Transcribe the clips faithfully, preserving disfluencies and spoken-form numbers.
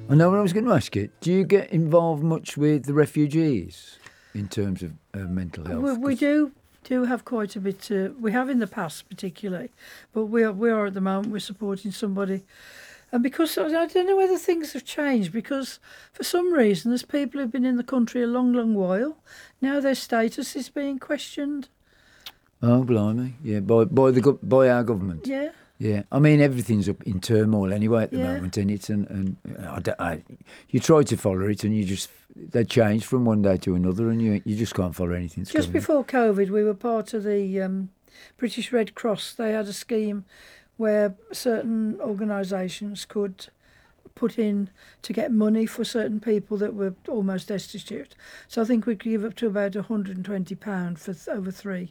I know what I was going to ask you. Do you get involved much with the refugees in terms of uh, mental health? We, we 'Cause- do do have quite a bit. Uh, we have in the past, particularly, but we are we are at the moment. We're supporting somebody, and because I I don't know whether things have changed. Because for some reason, there's people who've been in the country a long, long while. Now their status is being questioned. Oh, blimey. Yeah, by, by, the, gov- by our government. Yeah. Yeah, I mean everything's up in turmoil anyway at the Yeah. moment, and it's and, and I don't, I, you try to follow it, and you just they change from one day to another, and you you just can't follow anything. that's Just going on. before COVID, we were part of the um, British Red Cross. They had a scheme where certain organisations could put in to get money for certain people that were almost destitute. So I think we could give up to about one hundred and twenty pounds for th- over three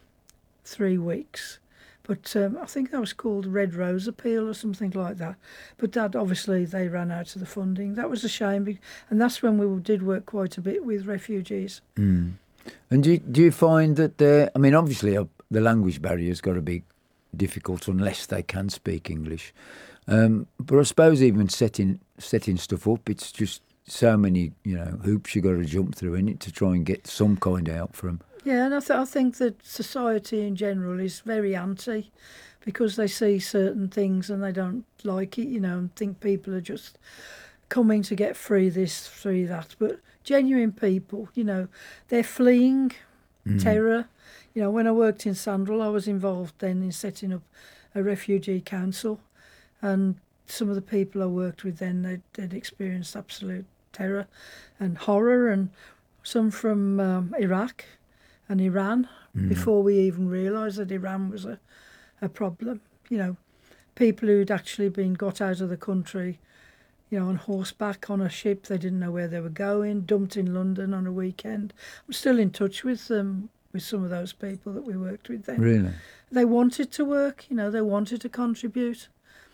three weeks. But um, I think that was called Red Rose Appeal or something like that. But that obviously they ran out of the funding. That was a shame, be- and that's when we did work quite a bit with refugees. Mm. And do you, do you find that there? I mean, obviously uh, the language barrier's got to be difficult unless they can speak English. Um, but I suppose even setting setting stuff up, it's just so many you know hoops you got to jump through in it to try and get some kind of help for them. Yeah, and I, th- I think that society in general is very anti because they see certain things and they don't like it, you know, and think people are just coming to get free this, free that. But genuine people, you know, they're fleeing terror. You know, when I worked in Sandwell, I was involved then in setting up a refugee council, and some of the people I worked with then, they'd, they'd experienced absolute terror and horror, and some from um, Iraq and Iran, before we even realised that Iran was a, a problem. You know, people who'd actually been got out of the country, you know, on horseback on a ship, they didn't know where they were going, dumped in London on a weekend. I'm still in touch with them, with some of those people that we worked with then. Really? They wanted to work, you know, they wanted to contribute.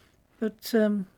But um,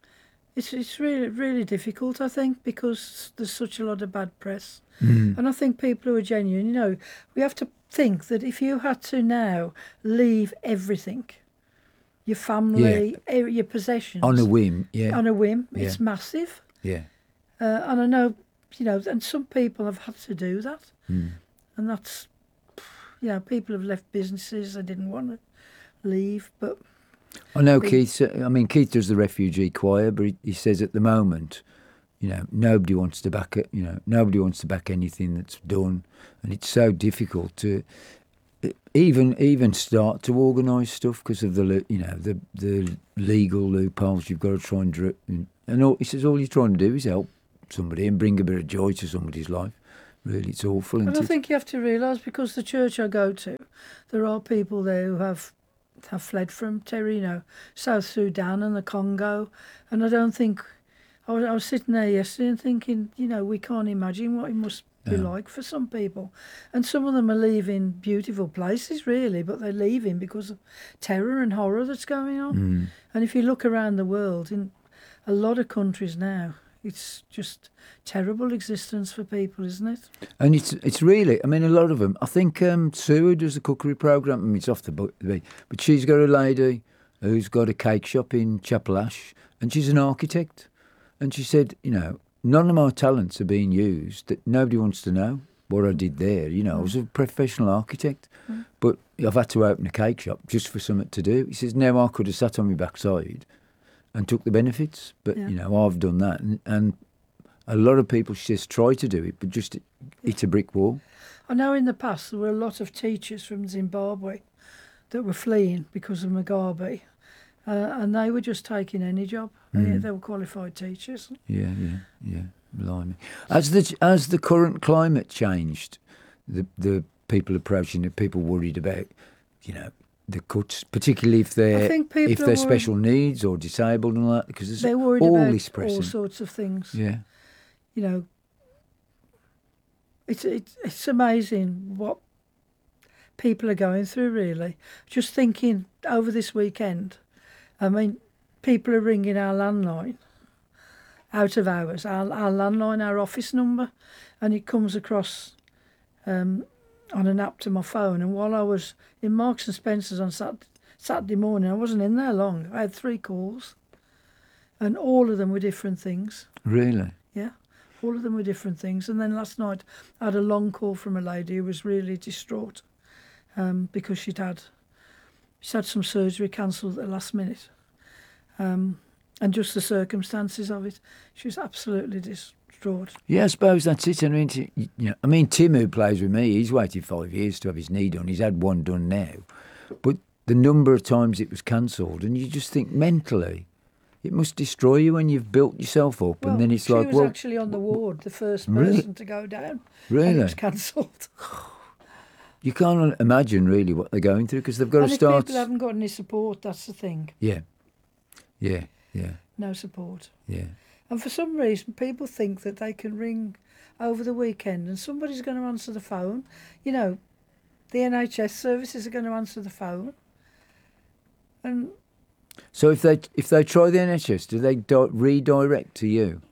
it's it's really, really difficult, I think, because there's such a lot of bad press. Mm. And I think people who are genuine, you know, we have to think that if you had to now leave everything, your family, e- your possessions, On a whim, yeah, on a whim, Yeah. it's massive. yeah. Uh, and I know, you know, and some people have had to do that. Mm. And that's, you know, people have left businesses they didn't want to leave. But I know They- Keith. I mean, Keith does the refugee choir, but he, he says at the moment, you know, nobody wants to back it. You know, nobody wants to back anything that's done, and it's so difficult to even even start to organise stuff because of the lo- you know the the legal loopholes you've got to try and dri- and, and all, he says all you're trying to do is help somebody and bring a bit of joy to somebody's life. Really, it's awful. And Isn't I it? think you have to realise, because the church I go to, there are people there who have have fled from terror, you know, South Sudan and the Congo. And I don't think, I was, I was sitting there yesterday and thinking, you know, we can't imagine what it must be No. like for some people. And some of them are leaving beautiful places, really, but they're leaving because of terror and horror that's going on. Mm. And if you look around the world, in a lot of countries now, it's just terrible existence for people, isn't it? And it's it's really, I mean, a lot of them. I think um, Sue, who does the cookery programme, I mean, it's off the book, but she's got a lady who's got a cake shop in Chapel Ash, and she's an architect. And she said, you know, none of my talents are being used, that nobody wants to know what I did there. You know, I was a professional architect, Mm. but I've had to open a cake shop just for something to do. He says, now I could have sat on my backside and took the benefits, but, Yeah. you know, I've done that. And, and a lot of people, she says, try to do it, but just hit a brick wall. I know in the past there were a lot of teachers from Zimbabwe that were fleeing because of Mugabe, uh, and they were just taking any job. They, Mm. they were qualified teachers. Yeah, yeah, yeah. Blimey. As the as the current climate changed, the the people approaching it, people worried about, you know, the cuts, particularly if I they're think people if are they're worried, special needs or disabled and all that, because there's they're worried all about this pressing. all sorts of things. Yeah, You know, it's, it's it's amazing what people are going through, really. Just thinking over this weekend, I mean, people are ringing our landline out of hours, our, our landline, our office number, and it comes across um, on an app to my phone. And while I was in Marks and Spencer's on Sat- Saturday morning, I wasn't in there long. I had three calls. and all of them were different things. Really? Yeah, all of them were different things. And then last night I had a long call from a lady who was really distraught um, because she'd had she'd had some surgery cancelled at the last minute, um, and just the circumstances of it. She was absolutely distraught. Yeah, I suppose that's it. I mean, t- you know, I mean, Tim, who plays with me, he's waited five years to have his knee done. He's had one done now, but the number of times it was cancelled, and you just think mentally, it must destroy you when you've built yourself up, Well, and then it's she like, was well, actually on the ward, the first Really? person to go down. And Really? it was cancelled. you can't imagine really what they're going through because they've got And to if start. people haven't got any support, that's the thing. Yeah, yeah, yeah, No support. yeah. And for some reason, people think that they can ring over the weekend and somebody's going to answer the phone. You know, the N H S services are going to answer the phone. And So if they if they try the N H S, do they di- redirect to you?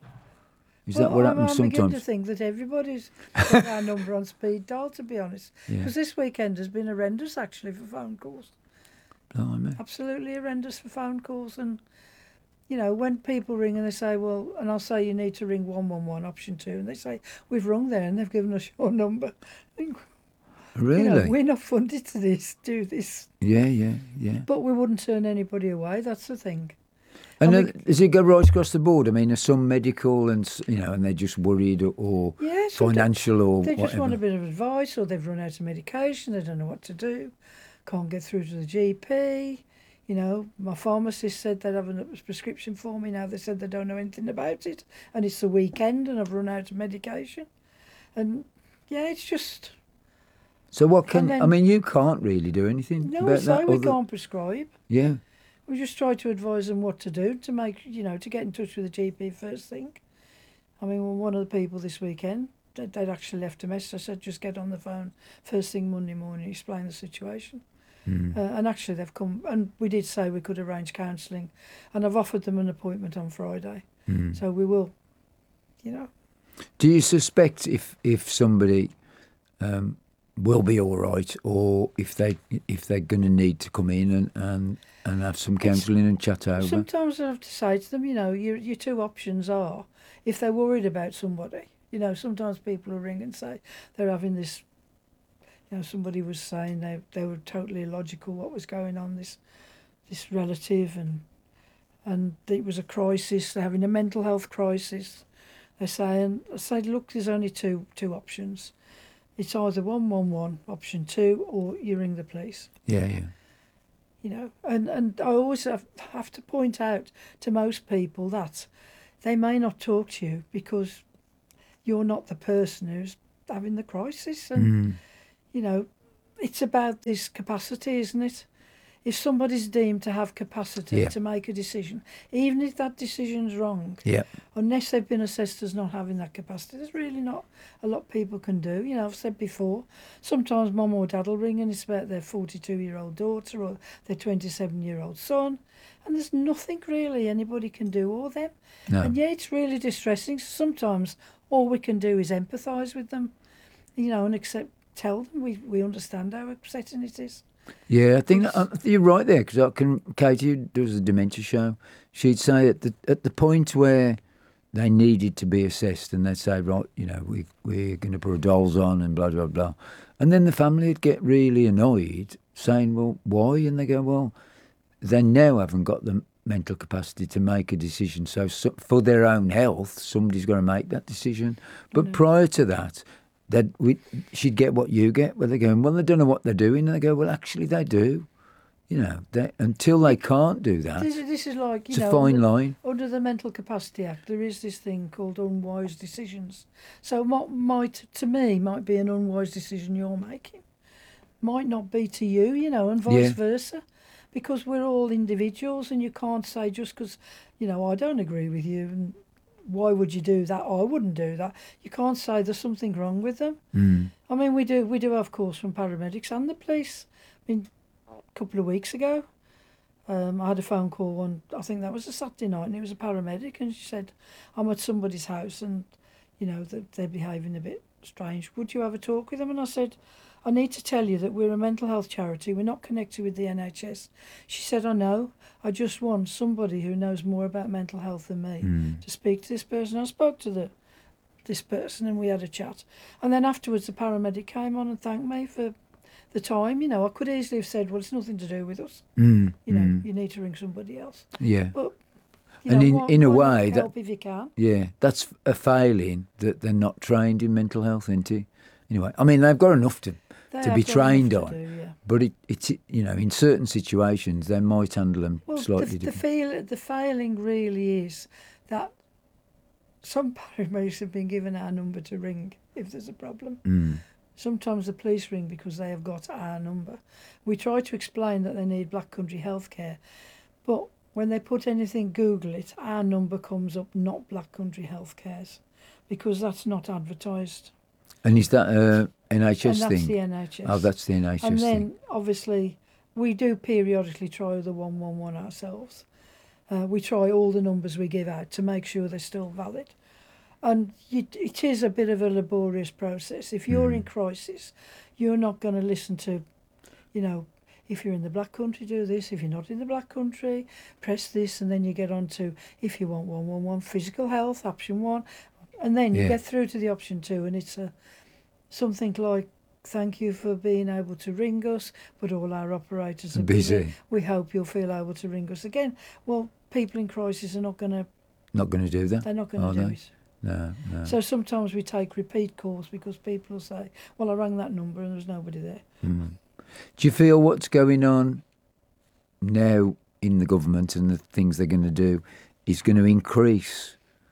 Is that what well, happens I'm, I'm beginning to sometimes? think that everybody's got our number on speed dial, to be honest. Yeah. Because this weekend has been horrendous, actually, for phone calls. Blimey. Absolutely horrendous for phone calls. And, you know, when people ring and they say, well, and I'll say you need to ring one one one option two, and they say, we've rung there and they've given us your number. I think, Really? You know, we're not funded to this, do this. Yeah, yeah, yeah. But we wouldn't turn anybody away, that's the thing. And And uh, does it go right across the board? I mean, are some medical and s- you know, and they're just worried or, or Yeah, so financial or They just whatever? want a bit of advice, or they've run out of medication, they don't know what to do, can't get through to the G P. You know, my pharmacist said they'd have a prescription for me, now they said they don't know anything about it, and it's the weekend and I've run out of medication. And yeah, it's just, So what can and I then- mean? You can't really do anything no, about it's like that. we other- can't prescribe. Yeah, We just try to advise them what to do to make, you know, to get in touch with the G P first thing. I mean, well, one of the people this weekend, they- they'd actually left a message. I said, just get on the phone first thing Monday morning, explain the situation. Hmm. Uh, and actually they've come, and we did say we could arrange counselling, and I've offered them an appointment on Friday. Hmm. So we will, you know. Do you suspect if if somebody um, will be all right, or if they if they're going to need to come in and, and, and have some counselling and chat over? Sometimes I have to say to them, you know, your your two options are, if they're worried about somebody, you know, sometimes people will ring and say they're having this, you know, somebody was saying they they were totally illogical what was going on, this this relative, and and it was a crisis, they're having a mental health crisis. They say, and I say, look, there's only two two options. It's either one one one option two, or you ring the police. Yeah, yeah. You know, and, and I always have, have to point out to most people that they may not talk to you because you're not the person who's having the crisis. And, Mm. you know, it's about this capacity, isn't it? If somebody's deemed to have capacity Yeah. to make a decision, even if that decision's wrong, Yeah. unless they've been assessed as not having that capacity, there's really not a lot people can do. You know, I've said before, sometimes mum or dad will ring and it's about their forty-two-year-old daughter or their twenty-seven-year-old son, and there's nothing really anybody can do or them. No. And yeah, it's really distressing. Sometimes all we can do is empathise with them, you know, and accept, tell them we, we understand how upsetting it is. Yeah, I think, I think you're right there because I can. Katie, who does a dementia show, she'd say at the at the point where they needed to be assessed, and they'd say, right, you know, we we're going to put a dolls on and blah blah blah, and then the family would get really annoyed, saying, well, why? And they go, well, they now haven't got the mental capacity to make a decision. So, so for their own health, somebody's got to make that decision. But know. prior to that, that we she'd get what you get, where they're going, well, they don't know what they're doing, and they go, well, actually, they do. You know, they, until they can't do that, This, this is like, you it's a know, fine under, line. under the Mental Capacity Act, there is this thing called unwise decisions. So what might, to me, might be an unwise decision you're making, might not be to you, you know, and vice Yeah. versa. Because we're all individuals, and you can't say just because, you know, I don't agree with you, and why would you do that? I wouldn't do that. You can't say there's something wrong with them. Mm. I mean, we do we do have calls from paramedics and the police. I mean, a couple of weeks ago, um, I had a phone call one, I think that was a Saturday night, and it was a paramedic, and she said, I'm at somebody's house and, you know, that they're behaving a bit strange. Would you have a talk with them? And I said, I need to tell you that we're a mental health charity. We're not connected with the N H S. She said, I know. I just want somebody who knows more about mental health than me Mm. to speak to this person. I spoke to the this person and we had a chat. And then afterwards the paramedic came on and thanked me for the time. You know, I could easily have said, well, it's nothing to do with us. Mm. You know, Mm. you need to ring somebody else. Yeah. But, you And know, in- why- in a why not way that- help if you can. Yeah, that's a failing that they're not trained in mental health, isn't it? Anyway, I mean, they've got enough to, They to have be got enough trained to on, do, yeah. but it, it's, you know, in certain situations, they might handle them Well, slightly the, the, different. fail, the failing really is that some paramedics have been given our number to ring if there's a problem. Mm. Sometimes the police ring because they have got our number. We try to explain that they need Black Country Healthcare, but when they put anything, Google it, our number comes up, not Black Country Healthcare's, because that's not advertised. And is that a N H S and that's thing? the N H S. Oh, that's the N H S And then, thing. obviously, we do periodically try the one one one ourselves. Uh, we try all the numbers we give out to make sure they're still valid. And you, it is a bit of a laborious process. If you're Mm. in crisis, you're not going to listen to, you know, if you're in the Black Country, do this. If you're not in the Black Country, press this. And then you get on to, if you want one one one, physical health, option one. And then you Yeah. get through to the option two, and it's a something like, thank you for being able to ring us, but all our operators are busy. Busy. We hope you'll feel able to ring us again. Well, people in crisis are not going to, Not going to do that? they're not going Are to do they? it. No, no. So sometimes we take repeat calls because people will say, well, I rang that number and there was nobody there. Mm. Do you feel what's going on now in the government and the things they're going to do is going to increase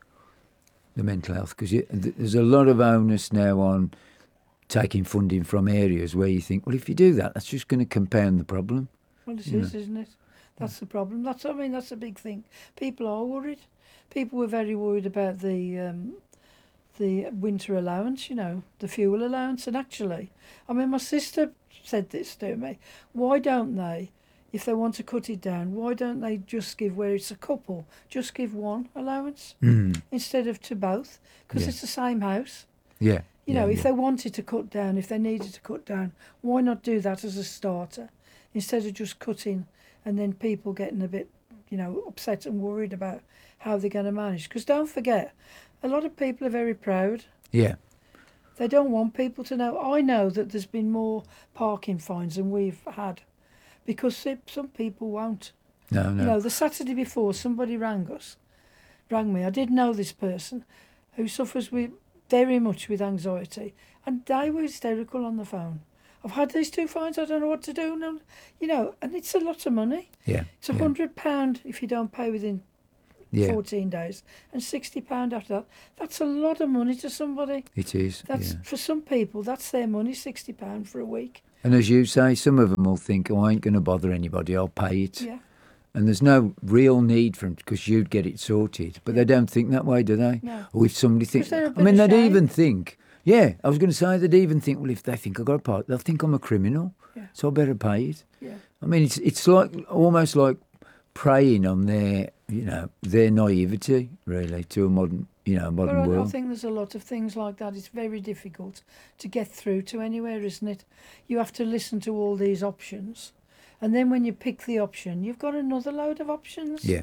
the mental health? Because there's a lot of onus now on taking funding from areas where you think, well, if you do that, that's just going to compound the problem. Well, it You is, isn't it? That's the problem. That's, I mean, that's a big thing. People are worried. People were very worried about the um, the winter allowance, you know, the fuel allowance. And actually, I mean, my sister said this to me. Why don't they, if they want to cut it down, why don't they just give, where it's a couple, just give one allowance Mm. instead of to both? Because Yeah. it's the same house. Yeah. You yeah, know, if yeah. they wanted to cut down, if they needed to cut down, why not do that as a starter instead of just cutting and then people getting a bit, you know, upset and worried about how they're going to manage? Because don't forget, a lot of people are very proud. Yeah. They don't want people to know. I know that there's been more parking fines than we've had because se- some people won't. No, no. You know, the Saturday before, somebody rang us, rang me. I did know this person who suffers with very much with anxiety, and they were hysterical on the phone. I've had these two fines, I don't know what to do. No, you know, and it's a lot of money. yeah. It's a yeah. hundred pound if you don't pay within Yeah, fourteen days, and sixty pound after that. That's a lot of money to somebody. it is. That's yeah. for some people. That's their money, sixty pound for a week. And as you say, some of them will think, oh, I ain't going to bother anybody, I'll pay it. Yeah, And there's no real need for them because you'd get it sorted. But Yeah. they don't think that way, do they? no. Or if somebody thinks, they're a I bit mean, they'd ashamed. even think, yeah, I was going to say, they'd even think, well, if they think I've got a part, they'll think I'm a criminal, Yeah. so I better pay it. Yeah, I mean, it's it's like almost like preying on their, you know, their naivety, really, to a modern, you know, modern but I, I world. think there's a lot of things like that. It's very difficult to get through to anywhere, isn't it? You have to listen to all these options, and then when you pick the option, you've got another load of options. Yeah.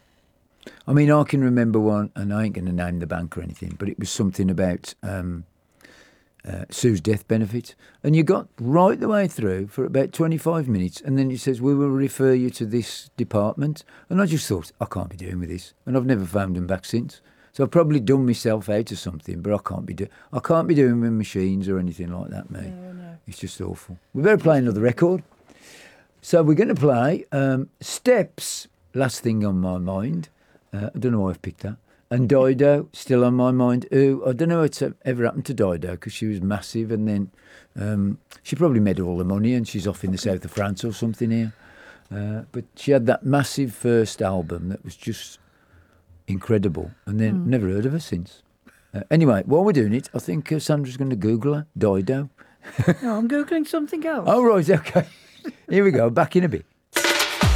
I mean, I can remember one, and I ain't going to name the bank or anything, but it was something about um, uh, Sue's death benefit. And you got right the way through for about twenty-five minutes, and then it says, we will refer you to this department. And I just thought, I can't be doing with this. And I've never phoned them back since. So I've probably done myself out of something, but I can't be, do- I can't be doing with machines or anything like that, mate. No, no. It's just awful. We better play another record. So we're going to play um, Steps, last thing on my mind. Uh, I don't know why I've picked that. And Dido, still on my mind. Who, I don't know what's ever happened to Dido because she was massive and then um, she probably made all the money and she's off in the south of France or something here. Uh, but she had that massive first album that was just incredible and then Mm. never heard of her since. Uh, anyway, while we're doing it, I think uh, Sandra's going to Google her, Dido. No, I'm Googling something else. Oh, right, okay. Here we go, back in a bit.